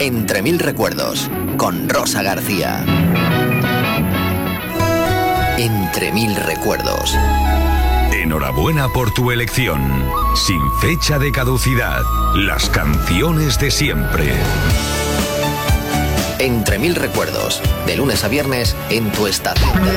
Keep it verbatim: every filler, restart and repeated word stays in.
Entre mil recuerdos, con Rosa García. Entre mil recuerdos. Enhorabuena por tu elección. Sin fecha de caducidad. Las canciones de siempre. Entre mil recuerdos, de lunes a viernes en tu estación.